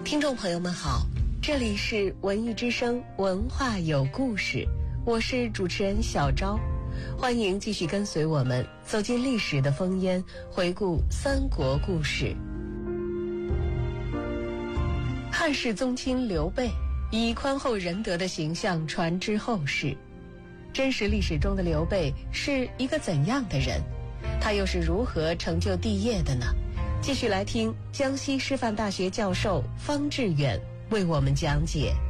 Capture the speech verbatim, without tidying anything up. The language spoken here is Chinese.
听众朋友们好，这里是文艺之声文化有故事，我是主持人小昭，欢迎继续跟随我们走进历史的烽烟，回顾三国故事。汉室宗亲刘备以宽厚仁德的形象传之后世，真实历史中的刘备是一个怎样的人？他又是如何成就帝业的呢？继续来听江西师范大学教授方志远为我们讲解。